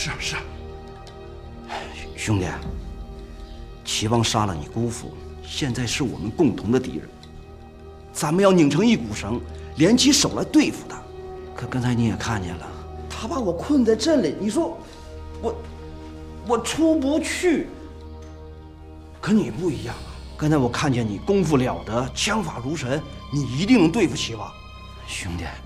是啊是啊。 兄弟，齐王杀了你姑父，现在是我们共同的敌人，咱们要拧成一股绳，联起手来对付他。可刚才你也看见了，他把我困在这里，你说我出不去。可你不一样啊，刚才我看见你功夫了得，枪法如神，你一定能对付齐王。兄弟，